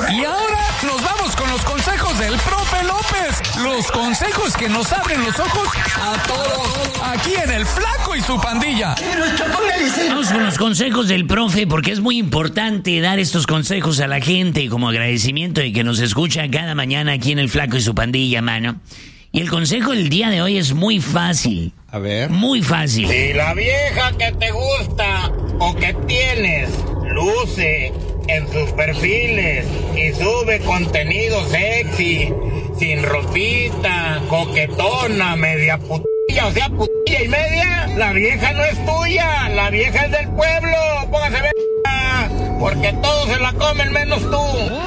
Y ahora nos vamos con los consejos del profe López. Los consejos que nos abren los ojos a todos. Aquí en El Flaco y su pandilla. Vamos con los consejos del profe, porque es muy importante dar estos consejos a la gente como agradecimiento de que nos escucha cada mañana aquí en El Flaco y su pandilla, mano. Y el consejo del día de hoy es muy fácil. A ver. Muy fácil. Si la vieja que te gusta o que tienes luce en sus perfiles y sube contenido sexy, sin ropita, coquetona, media putilla, o sea, putilla y media, la vieja no es tuya, la vieja es del pueblo. Póngase verga, porque todos se la comen menos tú.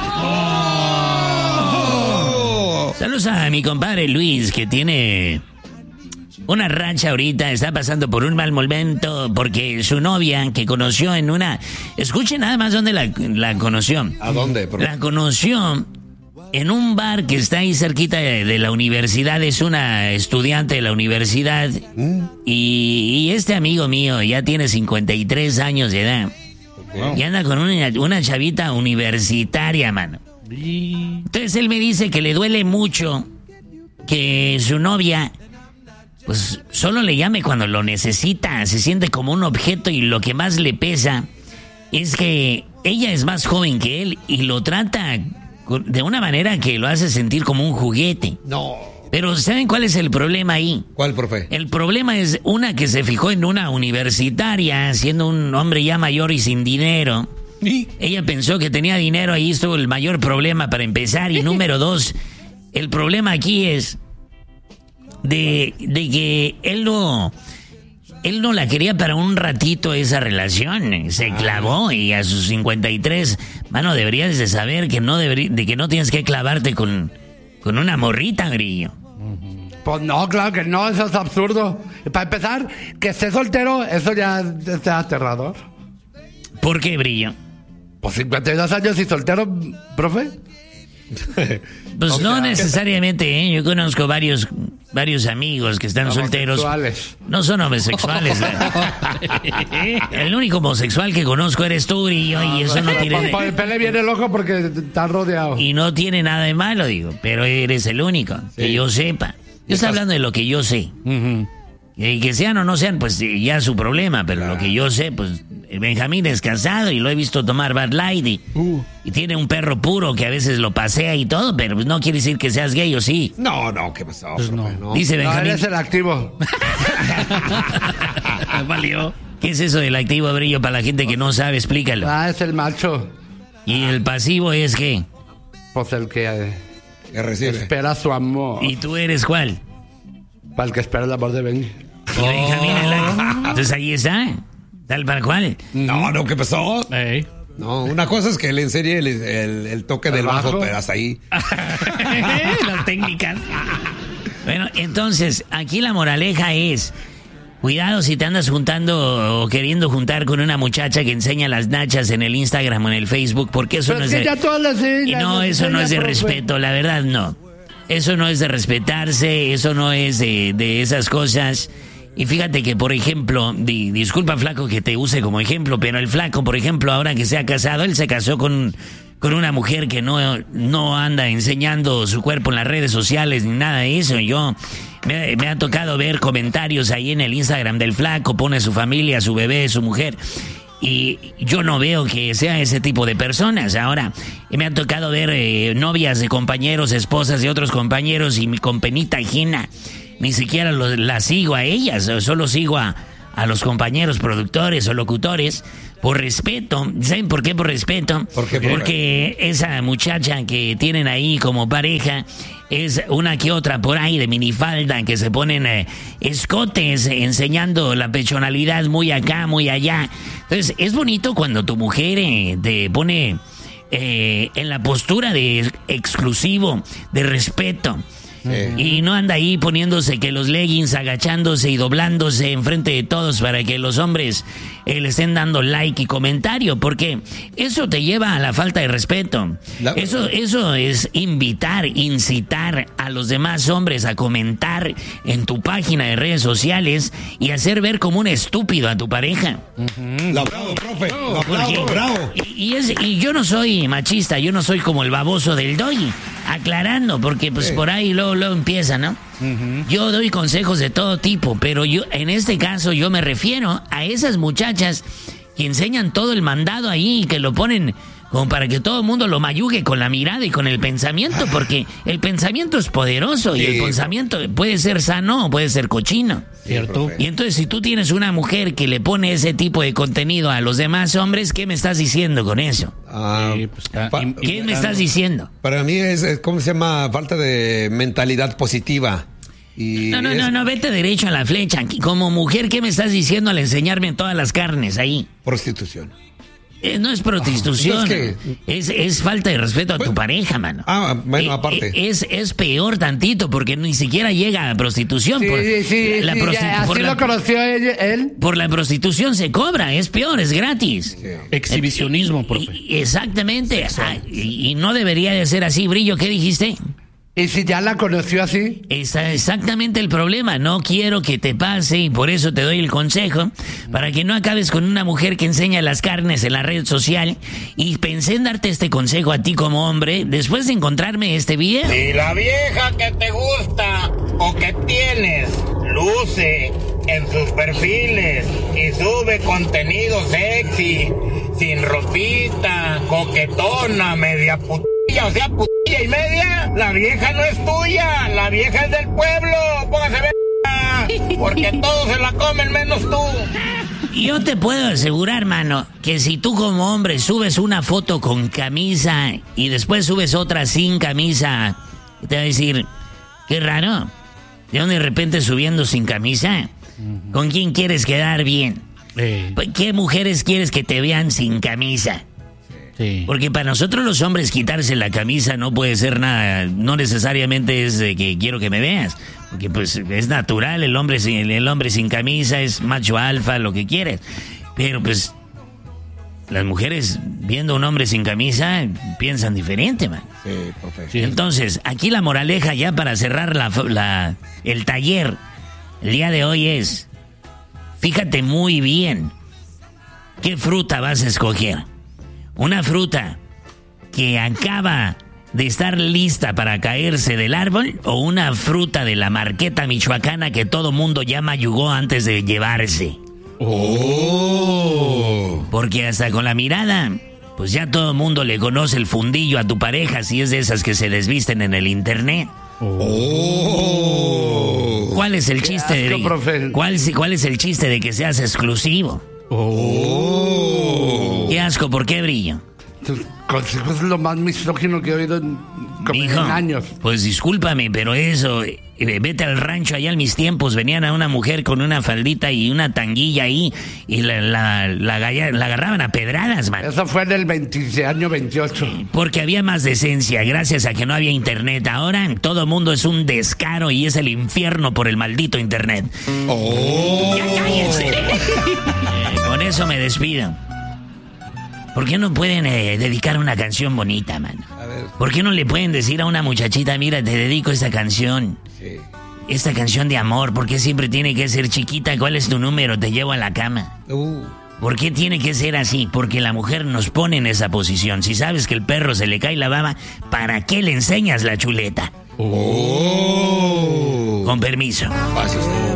Saludos a mi compadre Luis, que tiene una racha ahorita, está pasando por un mal momento porque su novia, que conoció en una... Escuchen nada más dónde la conoció. ¿A dónde? La conoció en un bar que está ahí cerquita de la universidad. Es una estudiante de la universidad. Y este amigo mío ya tiene 53 años de edad. Y anda con una chavita universitaria, mano. Entonces él me dice que le duele mucho que su novia pues solo le llame cuando lo necesita. Se siente como un objeto, y lo que más le pesa es que ella es más joven que él y lo trata de una manera que lo hace sentir como un juguete. No. Pero ¿saben cuál es el problema ahí? ¿Cuál, profe? El problema es una que se fijó en una universitaria, siendo un hombre ya mayor y sin dinero. ¿Y? Ella pensó que tenía dinero, ahí estuvo el mayor problema para empezar. Y número 2, el problema aquí es de que él no la quería para un ratito esa relación. Se clavó, y a sus 53, mano, deberías de saber que que no tienes que clavarte con una morrita, Grillo. Pues no, claro que no, eso es absurdo. Para empezar, que esté soltero, eso ya es aterrador. ¿Por qué, Brillo? Pues 52 años y soltero, profe. Pues no necesariamente, ¿eh? Yo conozco varios amigos que están solteros. No son homosexuales. El único homosexual que conozco eres tú, Brillo, y eso no tiene... Por el pele viene loco porque está rodeado. Y no tiene nada de malo, digo, pero eres el único, que yo sepa. Yo estoy hablando de lo que yo sé. Que sean o no sean, pues ya es su problema, pero lo que yo sé, pues Benjamín es casado y lo he visto tomar Bud Light y tiene un perro puro que a veces lo pasea y todo, pero pues no quiere decir que seas gay, ¿o sí? No, ¿qué pasó? Pues profe? no. Dice Benjamín. No, eres el activo. Valió. ¿Qué es eso del activo, Brillo? Para la gente que no sabe, explícalo. Es el macho. ¿Y el pasivo es qué? Pues el que recibe. espera su amor. ¿Y tú eres cuál? Para el que espera el amor de Benji. Y Benjamín es la... Entonces ahí está. ¿Tal para cuál? No, ¿qué pasó? Hey. No, una cosa es que le enseñe el toque del bajo, pero hasta ahí. Las técnicas. Bueno, entonces, aquí la moraleja es... Cuidado si te andas juntando o queriendo juntar con una muchacha que enseña las nachas en el Instagram o en el Facebook, porque eso Pero no es que de... ya todas las Y no, eso no es de respeto, la verdad no. Eso no es de respetarse, eso no es de esas cosas. Y fíjate que, por ejemplo, disculpa, Flaco, que te use como ejemplo, pero el Flaco, por ejemplo, ahora que se ha casado, él se casó con una mujer que no anda enseñando su cuerpo en las redes sociales ni nada de eso. Yo me ha tocado ver comentarios ahí en el Instagram del Flaco, pone su familia, su bebé, su mujer, y yo no veo que sea ese tipo de personas. Ahora, me ha tocado ver novias de compañeros, esposas de otros compañeros, y con penita ajena ni siquiera las sigo a ellas, solo sigo a los compañeros productores o locutores, por respeto. ¿Saben por qué por respeto? ¿Por qué? Porque esa muchacha que tienen ahí como pareja es una que otra por ahí de minifalda, que se ponen escotes enseñando la pechonalidad muy acá, muy allá. Entonces, es bonito cuando tu mujer te pone en la postura de exclusivo, de respeto. Y no anda ahí poniéndose que los leggings, agachándose y doblándose enfrente de todos para que los hombres le estén dando like y comentario, porque eso te lleva a la falta de respeto. Eso es incitar a los demás hombres a comentar en tu página de redes sociales y hacer ver como un estúpido a tu pareja. Bravo, profe. Bravo. Y yo no soy machista, yo no soy como el baboso del Doggy, aclarando, porque pues por ahí luego empieza, ¿no? Yo doy consejos de todo tipo, pero yo en este caso yo me refiero a esas muchachas que enseñan todo el mandado ahí y que lo ponen como para que todo el mundo lo mayugue con la mirada y con el pensamiento, porque el pensamiento es poderoso y el pensamiento puede ser sano o puede ser cochino. ¿Cierto? Y entonces si tú tienes una mujer que le pone ese tipo de contenido a los demás hombres, ¿qué me estás diciendo con eso? ¿Qué me estás diciendo? Para mí es, ¿cómo se llama? Falta de mentalidad positiva. Y No, vete derecho a la flecha. Como mujer, ¿qué me estás diciendo al enseñarme todas las carnes ahí? Prostitución. No es prostitución, entonces, es falta de respeto a tu pareja, mano. Bueno, aparte. Es peor tantito, porque ni siquiera llega a prostitución. Así lo conoció él. Por la prostitución se cobra, es peor, es gratis. Sí. Exhibicionismo, profe. Exactamente. Y no debería de ser así, Brillo, ¿qué dijiste? ¿Y si ya la conoció así? Es exactamente el problema. No quiero que te pase y por eso te doy el consejo para que no acabes con una mujer que enseña las carnes en la red social. Y pensé en darte este consejo a ti como hombre después de encontrarme este video. Si la vieja que te gusta o que tienes luce en sus perfiles y sube contenido sexy, sin ropita, coquetona, media putilla, o sea, putilla y media, la vieja no es tuya, la vieja es del pueblo, póngase ver, porque todos se la comen menos tú. Yo te puedo asegurar, mano, que si tú como hombre subes una foto con camisa y después subes otra sin camisa, te va a decir, qué raro, ¿de dónde de repente subiendo sin camisa? ¿Con quién quieres quedar bien? ¿Qué mujeres quieres que te vean sin camisa? Sí. Porque para nosotros los hombres quitarse la camisa no puede ser nada, no necesariamente es de que quiero que me veas, porque pues es natural, el hombre sin camisa es macho alfa, lo que quieres, pero pues las mujeres viendo a un hombre sin camisa piensan diferente, man. Sí, profe. Sí. Entonces, aquí la moraleja ya para cerrar el taller el día de hoy es, fíjate muy bien qué fruta vas a escoger. Una fruta que acaba de estar lista para caerse del árbol o una fruta de la marqueta michoacana que todo mundo ya mayugó antes de llevarse. Porque hasta con la mirada, pues ya todo mundo le conoce el fundillo a tu pareja si es de esas que se desvisten en el internet. ¿Cuál es el chiste ¿Cuál es el chiste de que seas exclusivo? Qué asco, ¿por qué, Brillo? Tus consejos es lo más misógino que he oído en años. Pues discúlpame, pero eso, vete al rancho allá en mis tiempos, venían a una mujer con una faldita y una tanguilla ahí y la agarraban a pedradas, man. Eso fue en el año 28. Porque había más decencia, gracias a que no había internet. Ahora todo mundo es un descaro y es el infierno por el maldito internet. ¡Ya cállense! Con eso me despido. ¿Por qué no pueden dedicar una canción bonita, mano? ¿Por qué no le pueden decir a una muchachita, mira, te dedico esta canción? Sí. Esta canción de amor, ¿por qué siempre tiene que ser chiquita? ¿Cuál es tu número? Te llevo a la cama. ¿Por qué tiene que ser así? Porque la mujer nos pone en esa posición. Si sabes que el perro se le cae la baba, ¿para qué le enseñas la chuleta? Con permiso.